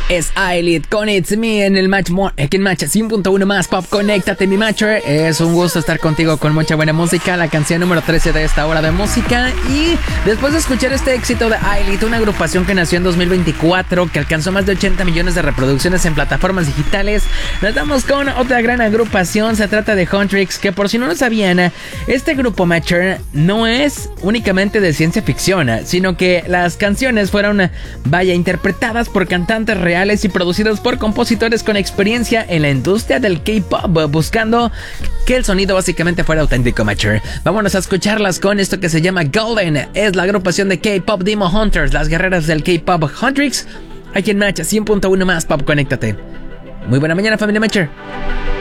Es iLead con It's Me en el Match en Match 100.1 más Pop. Conéctate, mi Matcher. Es un gusto estar contigo con mucha buena música. La canción número 13 de esta hora de música. Y después de escuchar este éxito de iLead, una agrupación que nació en 2024, que alcanzó más de 80 millones de reproducciones en plataformas digitales, nos damos con otra gran agrupación. Se trata de Huntrix, que por si no lo sabían, este grupo Matcher no es únicamente de ciencia ficción, sino que las canciones fueron, interpretadas por cantantes reales y producidos por compositores con experiencia en la industria del K-pop, buscando que el sonido básicamente fuera auténtico, Matcher. Vámonos a escucharlas con esto que se llama Golden. Es la agrupación de K-pop Demon Hunters, las guerreras del K-pop Huntrix, aquí en Match 100.1 más Pop. Conéctate. Muy buena mañana, familia Matcher.